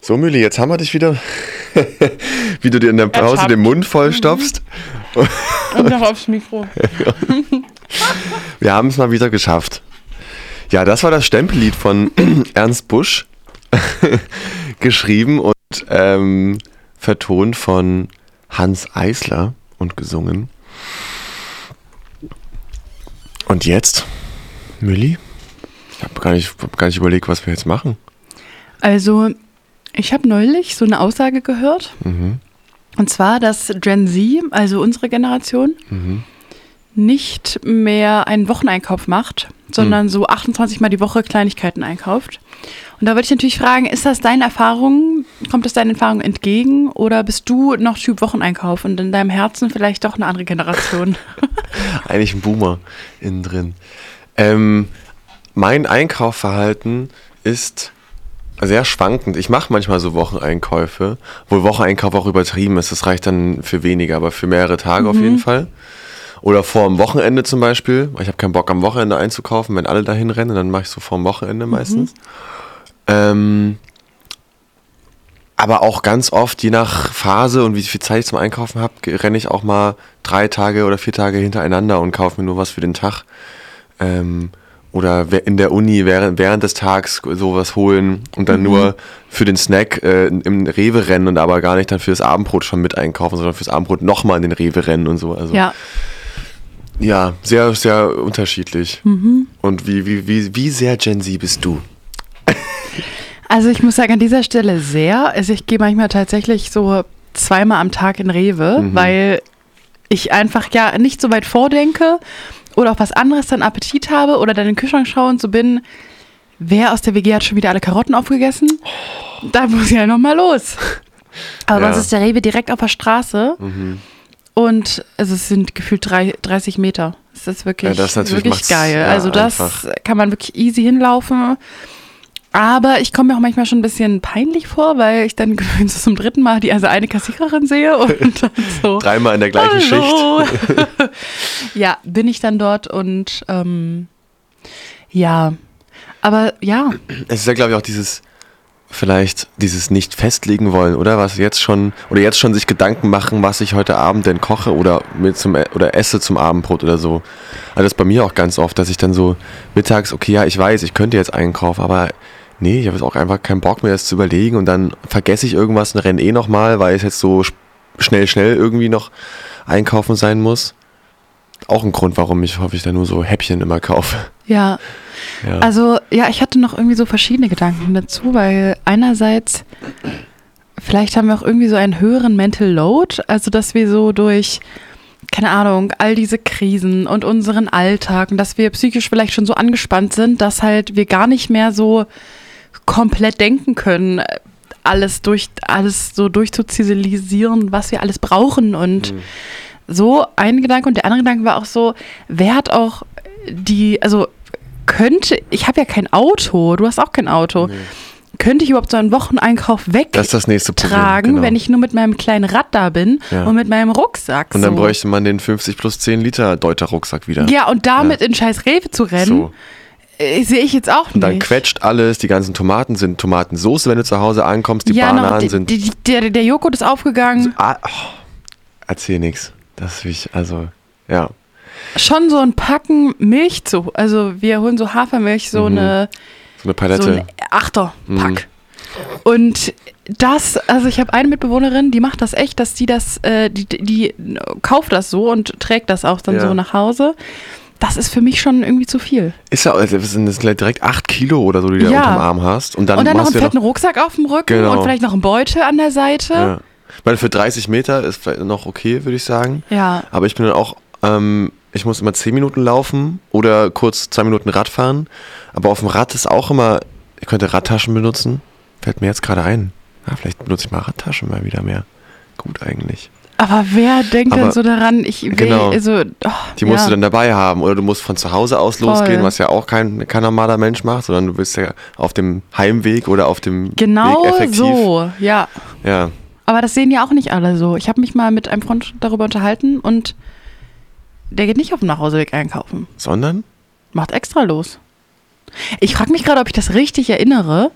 So, Müli, jetzt haben wir dich wieder, wie du dir in der Pause den Mund vollstopfst. Und noch aufs Mikro. Wir haben es mal wieder geschafft. Ja, das war das Stempellied von Ernst Busch, geschrieben und vertont von Hanns Eisler und gesungen. Und jetzt, Müli, ich habe gar nicht überlegt, was wir jetzt machen. Also, ich habe neulich so eine Aussage gehört. Und zwar, dass Gen Z, also unsere Generation, nicht mehr einen Wocheneinkauf macht, sondern so 28 Mal die Woche Kleinigkeiten einkauft. Und da würde ich natürlich fragen, ist das deine Erfahrung? Kommt das deinen Erfahrungen entgegen? Oder bist du noch Typ Wocheneinkauf und in deinem Herzen vielleicht doch eine andere Generation? Eigentlich ein Boomer innen drin. Mein Einkaufverhalten ist sehr schwankend. Ich mache manchmal so Wocheneinkäufe, wo Wocheneinkauf auch übertrieben ist. Das reicht dann für weniger, aber für mehrere Tage auf jeden Fall. Oder vor dem Wochenende zum Beispiel. Ich habe keinen Bock am Wochenende einzukaufen, wenn alle dahin rennen, dann mache ich so vor dem Wochenende meistens. Aber auch ganz oft, je nach Phase und wie viel Zeit ich zum Einkaufen habe, renne ich auch mal 3 Tage oder 4 Tage hintereinander und kaufe mir nur was für den Tag. Oder in der Uni während des Tages sowas holen und dann nur für den Snack im Rewe rennen und aber gar nicht dann für das Abendbrot schon mit einkaufen, sondern fürs Abendbrot nochmal in den Rewe rennen und so. Also, ja, sehr, sehr unterschiedlich. Und wie sehr Gen Z bist du? Also ich muss sagen, an dieser Stelle sehr. Also ich gehe manchmal tatsächlich so 2-mal am Tag in Rewe, weil ich einfach ja nicht so weit vordenke oder auf was anderes dann Appetit habe oder dann in den Kühlschrank schaue und so bin, wer aus der WG hat schon wieder alle Karotten aufgegessen? Da muss ich ja nochmal los. Aber sonst ist der Rewe direkt auf der Straße und also es sind gefühlt 30 Meter. Das ist wirklich, wirklich geil. Ja, also das einfach. kann man wirklich easy hinlaufen. Aber ich komme mir auch manchmal schon ein bisschen peinlich vor, weil ich dann gewöhnt so zum 3. Mal die eine Kassiererin sehe und dann so 3-mal in der gleichen Schicht. Ja, bin ich dann dort und ja, aber ja. Es ist ja, glaube ich, auch dieses nicht festlegen wollen, oder? Jetzt schon sich Gedanken machen, was ich heute Abend denn koche oder esse zum Abendbrot oder so. Also das ist bei mir auch ganz oft, dass ich dann so mittags, okay, ja, ich weiß, ich könnte jetzt einkaufen, aber nee, ich habe jetzt auch einfach keinen Bock mehr, das zu überlegen und dann vergesse ich irgendwas und renne nochmal, weil es jetzt so schnell irgendwie noch einkaufen sein muss. Auch ein Grund, warum ich häufig dann nur so Häppchen immer kaufe. Ja. Also ja, ich hatte noch irgendwie so verschiedene Gedanken dazu, weil einerseits vielleicht haben wir auch irgendwie so einen höheren Mental Load, also dass wir so durch, keine Ahnung, all diese Krisen und unseren Alltag und dass wir psychisch vielleicht schon so angespannt sind, dass halt wir gar nicht mehr so komplett denken können, alles so durchzuziselisieren, was wir alles brauchen und so ein Gedanke. Und der andere Gedanke war auch so, wer hat auch ich habe ja kein Auto, du hast auch kein Auto. Nee. Könnte ich überhaupt so einen Wocheneinkauf das ist das nächste Problem, genau. Wenn ich nur mit meinem kleinen Rad da bin und mit meinem Rucksack? Und dann bräuchte man den 50 plus 10 Liter Deuter Rucksack wieder. Ja, und damit in scheiß Rewe zu rennen, sehe ich jetzt auch nicht. Und dann quetscht alles, die ganzen Tomaten sind Tomatensoße, wenn du zu Hause ankommst, die Bananen sind... Der Joghurt ist aufgegangen. Erzähl nix. Das will ich, ja. Schon so ein Packen Milch also wir holen so Hafermilch, so eine Palette. So ein 8er-Pack. Und also ich habe eine Mitbewohnerin, die macht das echt, dass die kauft das so und trägt das auch dann so nach Hause. Das ist für mich schon irgendwie zu viel. Ist ja, sind das direkt 8 Kilo oder so, die du da unterm Arm hast. Und dann noch einen fetten Rucksack auf dem Rücken und vielleicht noch einen Beutel an der Seite. Ja. Ich meine, für 30 Meter ist vielleicht noch okay, würde ich sagen. Ja. Aber ich bin dann auch, ich muss immer 10 Minuten laufen oder kurz 2 Minuten Rad fahren. Aber auf dem Rad ist auch immer, ich könnte Radtaschen benutzen. Fällt mir jetzt gerade ein. Ja, vielleicht benutze ich mal Radtaschen mal wieder mehr. Gut eigentlich. Aber wer denkt denn so daran, die musst du dann dabei haben. Oder du musst von zu Hause aus losgehen, was ja auch kein normaler Mensch macht, sondern du bist ja auf dem Heimweg oder auf dem Weg effektiv. Genau so, ja. Ja. Aber das sehen ja auch nicht alle so. Ich habe mich mal mit einem Freund darüber unterhalten und der geht nicht auf dem Nachhauseweg einkaufen. Sondern? Macht extra los. Ich frage mich gerade, ob ich das richtig erinnere. Das macht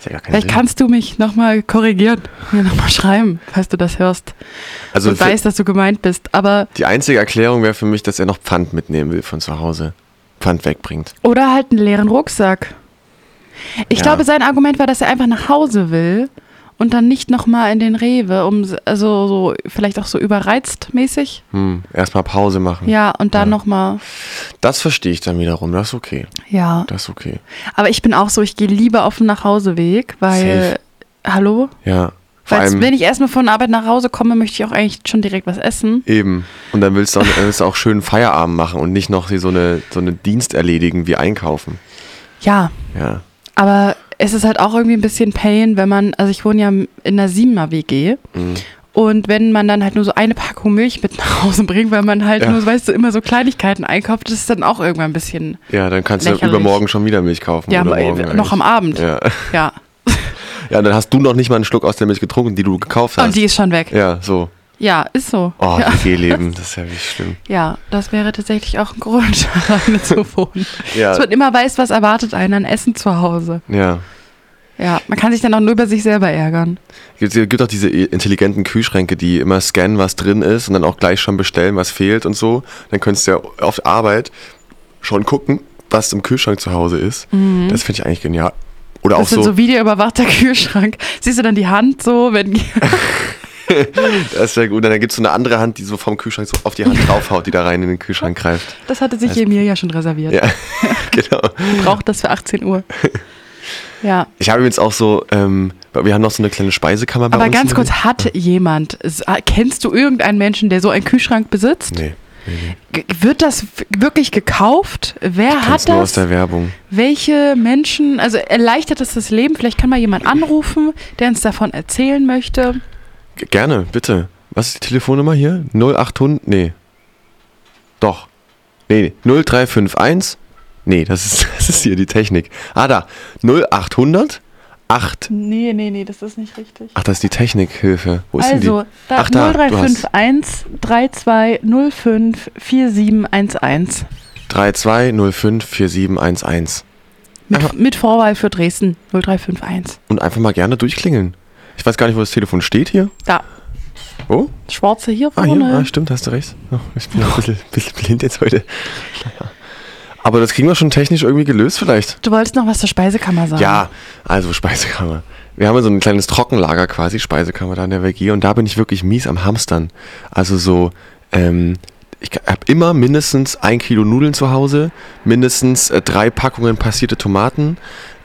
ja gar keinen Vielleicht Sinn. kannst du mich nochmal korrigieren, mir nochmal schreiben, falls du das hörst Also und weißt, dass du gemeint bist. Aber die einzige Erklärung wäre für mich, dass er noch Pfand mitnehmen will von zu Hause. Pfand wegbringt. oder halt einen leeren Rucksack. Ich Ja. glaube, sein Argument war, dass er einfach nach Hause will und dann nicht nochmal in den Rewe, also so vielleicht auch so überreizt mäßig. Erstmal Pause machen. Ja, und dann nochmal. Das verstehe ich dann wiederum. Das ist okay. Ja. Das ist okay. Aber ich bin auch so, ich gehe lieber auf den Nachhauseweg, weil, hallo? Ja. Vor Weil allem wenn ich erstmal von der Arbeit nach Hause komme, möchte ich auch eigentlich schon direkt was essen. eben. Und dann willst du auch schön Feierabend machen und nicht noch so eine Dienst erledigen wie einkaufen. Ja, Ja. aber es ist halt auch irgendwie ein bisschen Pain, wenn man, also ich wohne ja in einer 7er WG und wenn man dann halt nur so eine Packung Milch mit nach Hause bringt, weil man halt nur, weißt du, immer so Kleinigkeiten einkauft, das ist dann auch irgendwann ein bisschen Ja, dann kannst lächerlich. du übermorgen schon wieder Milch kaufen. Ja, oder aber morgen noch am Abend. Ja. Ja. Ja, dann hast du noch nicht mal einen Schluck aus der Milch getrunken, die du gekauft hast. Und die ist schon weg. Ja, so. Ja, ist so. Oh, ja. WG-Leben, das ist ja wirklich schlimm. Ja, das wäre tatsächlich auch ein Grund, alleine zu wohnen. Ja. Dass man immer weiß, was erwartet einen an Essen zu Hause. Ja. Ja, man kann sich dann auch nur über sich selber ärgern. Es gibt auch diese intelligenten Kühlschränke, die immer scannen, was drin ist und dann auch gleich schon bestellen, was fehlt und so. Dann könntest du ja auf Arbeit schon gucken, was im Kühlschrank zu Hause ist. Das finde ich eigentlich genial. Oder Das auch ist so videoüberwachter Kühlschrank. Siehst du dann die Hand so, wenn... das ist ja gut. Und dann gibt es so eine andere Hand, die so vom Kühlschrank so auf die Hand draufhaut, die da rein in den Kühlschrank greift. Das hatte sich Emilia schon reserviert. Ja, genau. Die braucht das für 18 Uhr. Ja. Ich habe übrigens auch so, wir haben noch so eine kleine Speisekammer bei Aber uns. ganz kurz, hat jemand, kennst du irgendeinen Menschen, der so einen Kühlschrank besitzt? Nee. Wird das wirklich gekauft? Wer hat Nur aus das? der Werbung. Welche Menschen, also erleichtert es das Leben? Vielleicht kann mal jemand anrufen, der uns davon erzählen möchte. Gerne, bitte. Was ist die Telefonnummer hier? 0800? Nee. Doch. Nee, 0351. Nee, das ist hier die Technik. Ah, da. 0800 8. Nee, das ist nicht richtig. Ach, das ist die Technikhilfe. Wo ist denn die? Also, da Ach, da, du hast 0351 3205 4711. 3205 4711. Mit Vorwahl für Dresden 0351. Und einfach mal gerne durchklingeln. Ich weiß gar nicht, wo das Telefon steht hier. Da, Wo? schwarze hier Ah, vorne. hier. Ah, stimmt, hast du recht. Oh, ich bin auch ein bisschen blind jetzt heute. Naja. Aber das kriegen wir schon technisch irgendwie gelöst vielleicht. Du wolltest noch was zur Speisekammer sagen. Ja, also Speisekammer. Wir haben ja so ein kleines Trockenlager quasi, Speisekammer da in der WG und da bin ich wirklich mies am Hamstern. Also so, ich habe immer mindestens 1 Kilo Nudeln zu Hause, mindestens 3 Packungen passierte Tomaten.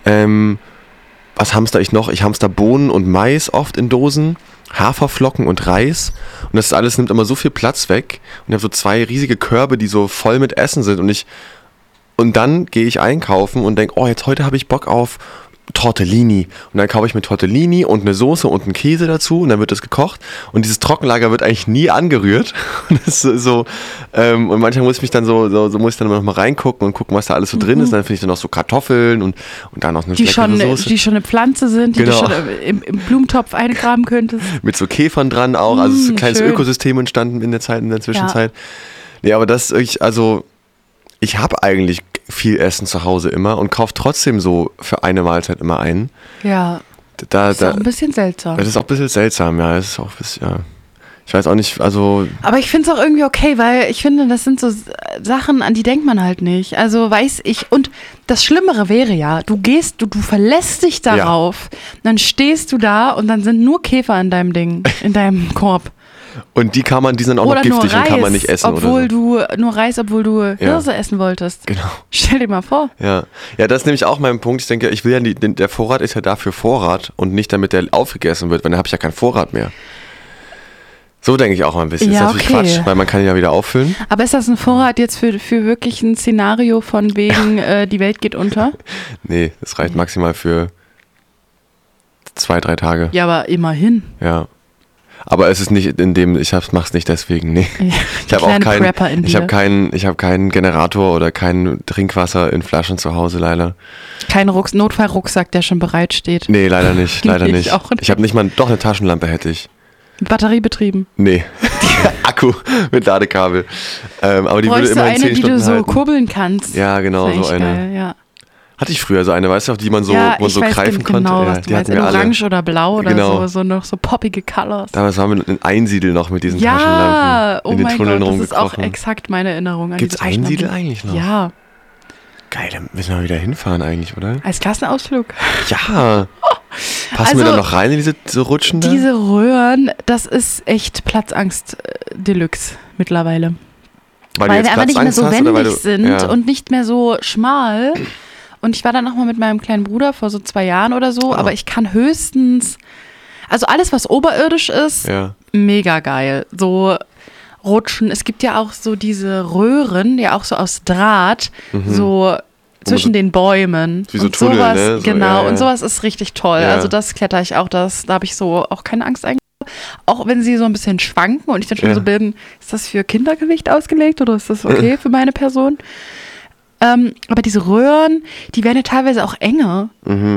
Was hamster ich noch? Ich hamster Bohnen und Mais oft in Dosen, Haferflocken und Reis. Und das alles nimmt immer so viel Platz weg. Und ich habe so 2 riesige Körbe, die so voll mit Essen sind. Und dann gehe ich einkaufen und denke, oh, heute habe ich Bock auf Tortellini. Und dann kaufe ich mir Tortellini und eine Soße und einen Käse dazu und dann wird das gekocht. Und dieses Trockenlager wird eigentlich nie angerührt. Und das ist so, und manchmal muss ich mich dann muss ich dann noch mal reingucken und gucken, was da alles so drin ist. Dann finde ich dann noch so Kartoffeln und dann noch eine leckere Soße. Die schon eine Pflanze sind, die Genau. du schon im Blumentopf eingraben könntest. Mit so Käfern dran auch. Also es ist ein kleines schön. Ökosystem entstanden in der Zwischenzeit. Nee, aber das ich habe eigentlich viel Essen zu Hause immer und kaufe trotzdem so für eine Mahlzeit immer ein. Ja, das ist auch ein bisschen seltsam. Das ist auch ein bisschen seltsam, ja. Das ist auch ein bisschen, ja. Ich weiß auch nicht, also... Aber ich finde es auch irgendwie okay, weil ich finde, das sind so Sachen, an die denkt man halt nicht. Also weiß ich, und das Schlimmere wäre ja, du verlässt dich darauf, dann stehst du da und dann sind nur Käfer in deinem Ding, in deinem Korb. Und die sind dann auch noch giftig und kann man nicht essen obwohl oder so. Nur Reis, obwohl du Hirse essen wolltest. Genau. Stell dir mal vor. Ja, das ist nämlich auch mein Punkt. Ich denke, der Vorrat ist ja dafür Vorrat und nicht damit der aufgegessen wird, weil dann habe ich ja keinen Vorrat mehr. So denke ich auch mal ein bisschen. Ja, ist natürlich Quatsch, weil man kann ihn ja wieder auffüllen. Aber ist das ein Vorrat jetzt für wirklich ein Szenario von wegen, die Welt geht unter? Nee, das reicht maximal für 2-3 Tage. Ja, aber immerhin. Ja. Aber es ist nicht mach's nicht deswegen, nee. Ja, Ich habe auch Prepper in ich dir. habe keinen Generator oder kein Trinkwasser in Flaschen zu Hause, leider. Kein Notfallrucksack, der schon bereit steht. Nee, leider nicht, leider Ich nicht. auch nicht. Ich habe nicht mal, doch eine Taschenlampe hätte ich. Batteriebetrieben. Nee, Akku mit Ladekabel. Aber die würde Bräuchst du immer in eine, 10 die Stunden du so halten. kurbeln kannst. Ja, genau, Das ist so echt eine. geil, ja. Hatte ich früher so eine, weißt du, auf die man so, ja, wo man so greifen konnte. Genau, Ja, was du meinst, in orange oder blau oder so noch so poppige Colors. Damals waren wir in Einsiedel noch mit diesen Taschenlampen. Ja, oh mein Gott, das ist auch exakt meine Erinnerung an Gibt's diese Taschenlampen. Einsiedel eigentlich noch? Ja. Geil, dann müssen wir wieder hinfahren eigentlich, oder? Als Klassenausflug. Ja. Passen wir da noch rein in diese Rutschen da? Diese Röhren, das ist echt Platzangst Deluxe mittlerweile. Weil wir einfach nicht mehr so wendig sind und nicht mehr so schmal. Und ich war dann auch mal mit meinem kleinen Bruder vor so 2 Jahren oder so, aber ich kann höchstens, also alles, was oberirdisch ist, mega geil. So rutschen, es gibt ja auch so diese Röhren, ja auch so aus Draht, so zwischen den Bäumen. Wie so und Tunnel, sowas, ne? So, genau, und sowas ist richtig toll. Ja. Also das kletter ich auch, da habe ich so auch keine Angst eigentlich. Auch wenn sie so ein bisschen schwanken und ich dann schon so bin, ist das für Kindergewicht ausgelegt oder ist das okay für meine Person? Aber diese Röhren, die werden ja teilweise auch enger.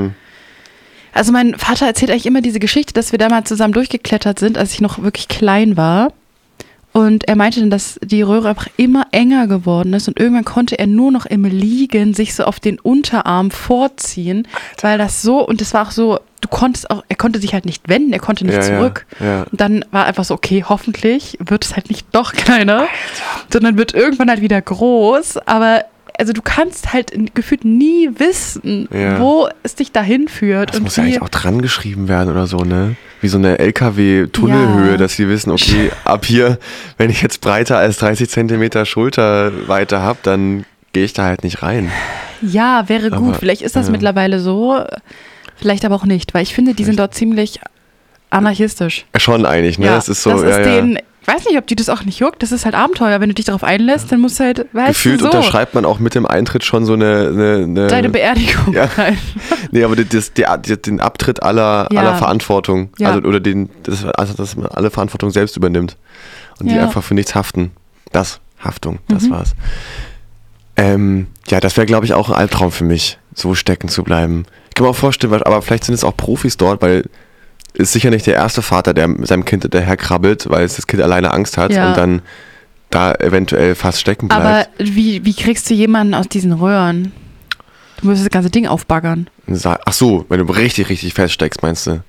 Also mein Vater erzählt eigentlich immer diese Geschichte, dass wir da mal zusammen durchgeklettert sind, als ich noch wirklich klein war. Und er meinte dann, dass die Röhre einfach immer enger geworden ist und irgendwann konnte er nur noch im Liegen sich so auf den Unterarm vorziehen, weil das so, und das war auch so, er konnte sich halt nicht wenden, er konnte nicht zurück. Ja. Und dann war einfach so, okay, hoffentlich wird es halt nicht doch kleiner, sondern wird irgendwann halt wieder groß, aber also du kannst halt gefühlt nie wissen, wo es dich dahin führt. Das muss ja eigentlich auch dran geschrieben werden oder so, ne? Wie so eine LKW-Tunnelhöhe, dass sie wissen, okay, ab hier, wenn ich jetzt breiter als 30 Zentimeter Schulterweite habe, dann gehe ich da halt nicht rein. Ja, wäre gut. Aber vielleicht ist das mittlerweile so, vielleicht aber auch nicht, weil ich finde, die sind dort ziemlich anarchistisch. Schon eigentlich, ne? Ja, das ist so, das ist denen, ich weiß nicht, ob die das auch nicht juckt, das ist halt Abenteuer. Wenn du dich darauf einlässt, dann musst du halt, gefühlt unterschreibt man auch mit dem Eintritt schon so eine deine Beerdigung. Ja. Nee, aber den Abtritt aller Verantwortung. Ja. Also, oder dass man alle Verantwortung selbst übernimmt. Und die einfach für nichts haften. Haftung, das war's. Das wäre, glaube ich, auch ein Albtraum für mich, so stecken zu bleiben. Ich kann mir auch vorstellen, aber vielleicht sind es auch Profis dort, weil ist sicher nicht der erste Vater, der mit seinem Kind daher krabbelt, weil das Kind alleine Angst hat und dann da eventuell fast stecken bleibt. Aber wie kriegst du jemanden aus diesen Röhren? Du musst das ganze Ding aufbaggern. Ach so, wenn du richtig, richtig feststeckst, meinst du?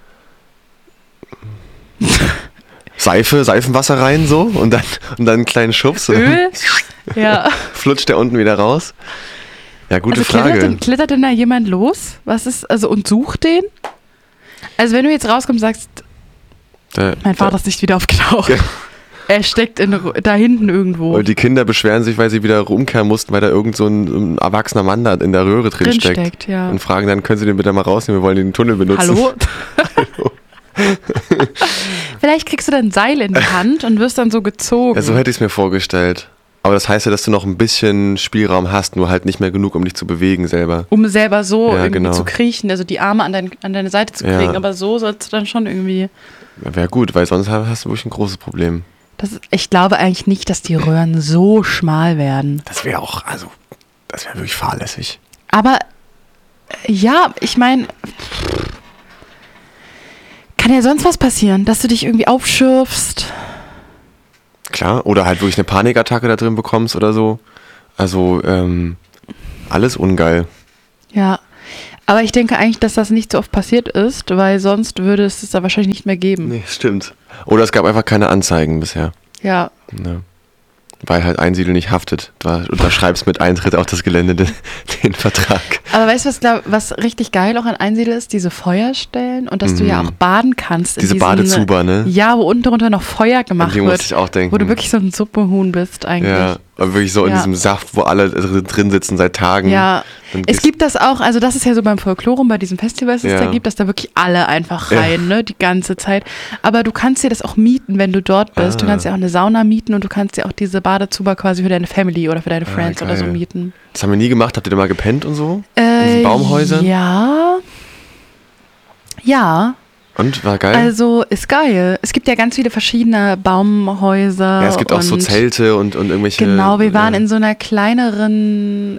Seifenwasser rein so und dann einen kleinen Schubs. Öl? Ja. Flutscht der unten wieder raus? Ja, gute Frage. Klettert denn da jemand los? Und sucht den? Also wenn du jetzt rauskommst und sagst, mein Vater ist nicht wieder aufgetaucht. Ja. Er steckt da hinten irgendwo. Und die Kinder beschweren sich, weil sie wieder umkehren mussten, weil da irgend so ein erwachsener Mann da in der Röhre drin steckt. Ja. Und fragen dann, können Sie den bitte mal rausnehmen, wir wollen den Tunnel benutzen. Hallo? Vielleicht kriegst du dann ein Seil in die Hand und wirst dann so gezogen. Ja, so hätte ich es mir vorgestellt. Aber das heißt ja, dass du noch ein bisschen Spielraum hast, nur halt nicht mehr genug, um dich zu bewegen selber. Um selber so irgendwie zu kriechen, also die Arme an deine Seite zu kriegen. Aber so sollst du dann schon irgendwie... Wäre gut, weil sonst hast du wirklich ein großes Problem. Ich glaube eigentlich nicht, dass die Röhren so schmal werden. Das wäre wirklich fahrlässig. Aber ja, ich meine... Kann ja sonst was passieren, dass du dich irgendwie aufschürfst. Klar, oder halt wirklich eine Panikattacke da drin bekommst oder so. Also, alles ungeil. Ja, aber ich denke eigentlich, dass das nicht so oft passiert ist, weil sonst würde es da wahrscheinlich nicht mehr geben. Nee, stimmt. Oder es gab einfach keine Anzeigen bisher. Ja. Weil halt Einsiedel nicht haftet. Du unterschreibst mit Eintritt auf das Gelände den Vertrag. Aber weißt du, was richtig geil auch an Einsiedel ist? Diese Feuerstellen und dass du ja auch baden kannst. Diese Badezuber, ne? Ja, wo unten drunter noch Feuer gemacht wird. Musste ich auch denken. Wo du wirklich so ein Suppehuhn bist eigentlich. Ja, aber wirklich so in diesem Saft, wo alle drin sitzen seit Tagen. Ja, es gibt das auch, also das ist ja so beim Folklorum, bei diesen Festivals, es da gibt, dass da wirklich alle einfach rein, ne, die ganze Zeit. Aber du kannst dir das auch mieten, wenn du dort bist. Du kannst ja auch eine Sauna mieten und du kannst dir auch diese Badezuber quasi für deine Family oder für deine Friends oder so mieten. Das haben wir nie gemacht. Habt ihr da mal gepennt und so? In diesen Baumhäusern? Ja. Ja. Und, war geil? Also, ist geil. Es gibt ja ganz viele verschiedene Baumhäuser. Ja, es gibt auch so Zelte und irgendwelche... Genau, wir waren in so einem kleineren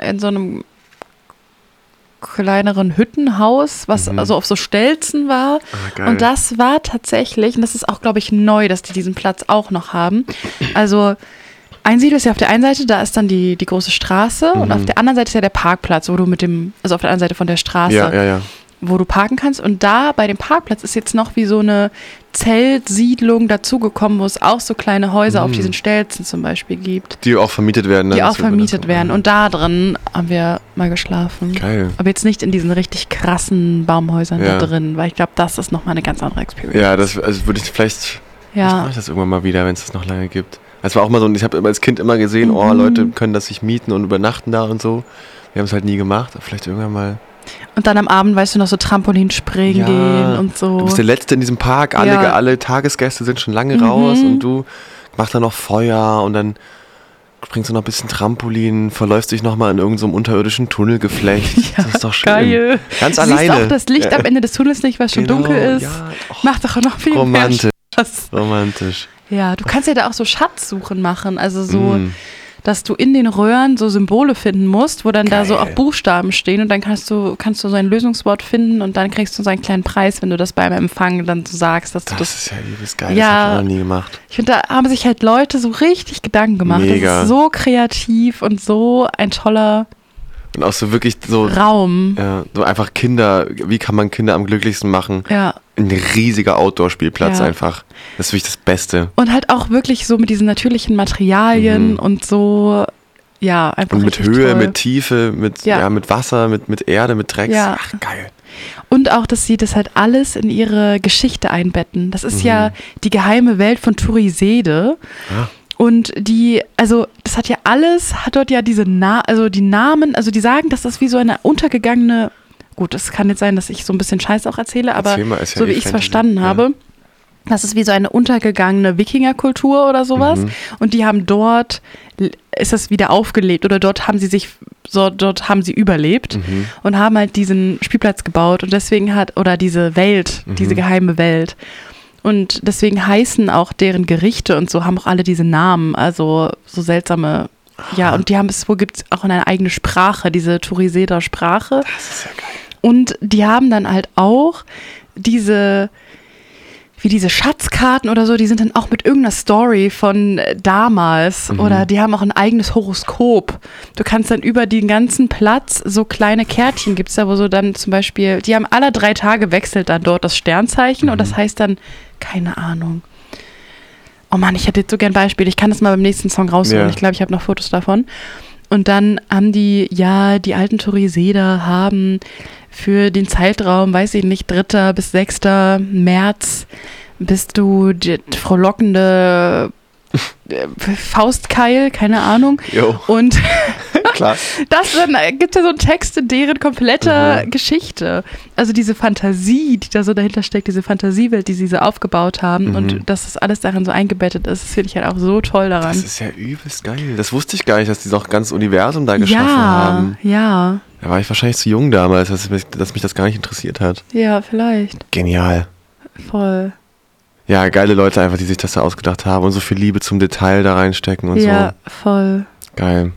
Hüttenhaus, was also auf so Stelzen war. Geil. Und das war tatsächlich, und das ist auch, glaube ich, neu, dass die diesen Platz auch noch haben. Also Einsiedel ist ja auf der einen Seite, da ist dann die große Straße und auf der anderen Seite ist ja der Parkplatz, wo du also auf der anderen Seite von der Straße, Ja. wo du parken kannst. Und da bei dem Parkplatz ist jetzt noch wie so eine Zeltsiedlung dazugekommen, wo es auch so kleine Häuser auf diesen Stelzen zum Beispiel gibt. Die auch vermietet werden. Ne? Die auch vermietet werden. Und da drin haben wir mal geschlafen. Geil. Aber jetzt nicht in diesen richtig krassen Baumhäusern da drin, weil ich glaube, das ist nochmal eine ganz andere Experience. Ja, das würde ich vielleicht mache ich das irgendwann mal wieder, wenn es das noch lange gibt. Das war auch mal so, ich habe als Kind immer gesehen, Leute können das sich mieten und übernachten da und so. Wir haben es halt nie gemacht, aber vielleicht irgendwann mal. Und dann am Abend, weißt du, noch so Trampolinspringen gehen und so. Du bist der Letzte in diesem Park, alle Tagesgäste sind schon lange raus und du machst dann noch Feuer und dann springst du noch ein bisschen Trampolin, verläufst dich nochmal in irgendeinem unterirdischen Tunnelgeflecht. Das ist doch schön. Geil. Ganz du alleine. Siehst auch das Licht am Ende des Tunnels nicht, was schon dunkel ist. Ja. Macht doch noch viel mehr Spaß. Romantisch. Ja, du kannst ja da auch so Schatzsuchen machen, also so, dass du in den Röhren so Symbole finden musst, wo dann da so auch Buchstaben stehen und dann kannst du so ein Lösungswort finden und dann kriegst du so einen kleinen Preis, wenn du das beim Empfang dann so sagst, dass du das... Das ist ja übelst geil, das habe ich noch nie gemacht. Ich finde, da haben sich halt Leute so richtig Gedanken gemacht. Mega. Das ist so kreativ und so ein toller... Und auch so wirklich so... Raum. Ja, so einfach wie kann man Kinder am glücklichsten machen? Ja. Ein riesiger Outdoor-Spielplatz einfach. Das ist wirklich das Beste. Und halt auch wirklich so mit diesen natürlichen Materialien und so, einfach. Und mit Höhe, toll. mit Tiefe, mit Wasser, mit Erde, mit Drecks. Ja. Ach, geil. Und auch, dass sie das halt alles in ihre Geschichte einbetten. Das ist ja die geheime Welt von Turisede. Ah. Und das hat ja alles, hat dort ja die Namen, also die sagen, dass das wie so eine untergegangene, gut, es kann jetzt sein, dass ich so ein bisschen Scheiß auch erzähle, aber so wie ich es verstanden habe, das ist wie so eine untergegangene Wikingerkultur oder sowas. Und die haben dort, ist das wieder aufgelebt oder dort haben sie überlebt und haben halt diesen Spielplatz gebaut und deswegen diese Welt, diese geheime Welt. Und deswegen heißen auch deren Gerichte und so, haben auch alle diese Namen, also so seltsame, und gibt es auch eine eigene Sprache, diese Turiseder Sprache. Das ist ja geil. Und die haben dann halt auch diese Schatzkarten oder so, die sind dann auch mit irgendeiner Story von damals oder die haben auch ein eigenes Horoskop. Du kannst dann über den ganzen Platz so kleine Kärtchen gibt's da, wo so dann zum Beispiel, die haben alle 3 Tage wechselt dann dort das Sternzeichen und das heißt dann, keine Ahnung. Oh Mann, ich hätte jetzt so gern ein Beispiel. Ich kann das mal beim nächsten Song rausholen. Ja. Ich glaube, ich habe noch Fotos davon. Und dann haben die alten Turiseder haben für den Zeitraum, weiß ich nicht, 3. bis 6. März bist du die frohlockende Faustkeil, keine Ahnung. Jo. Und klar. Dann gibt es ja so einen Text in deren kompletter Geschichte. Also diese Fantasie, die da so dahinter steckt, diese Fantasiewelt, die sie so aufgebaut haben und dass das alles darin so eingebettet ist, das finde ich halt auch so toll daran. Das ist ja übelst geil. Das wusste ich gar nicht, dass die doch ganz Universum da geschaffen haben. Ja. Da war ich wahrscheinlich zu jung damals, dass mich das gar nicht interessiert hat. Ja, vielleicht. Genial. Voll. Ja, geile Leute einfach, die sich das da ausgedacht haben und so viel Liebe zum Detail da reinstecken und so. Ja, voll. Geil.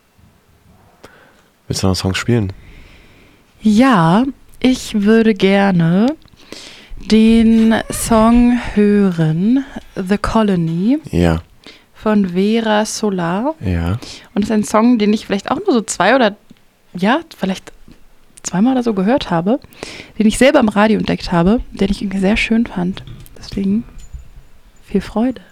Willst du noch einen Song spielen? Ja, ich würde gerne den Song hören, The Colony. Ja. Von Vera Solar. Ja. Und das ist ein Song, den ich vielleicht auch nur so vielleicht zweimal oder so gehört habe, den ich selber im Radio entdeckt habe, den ich irgendwie sehr schön fand. Deswegen viel Freude.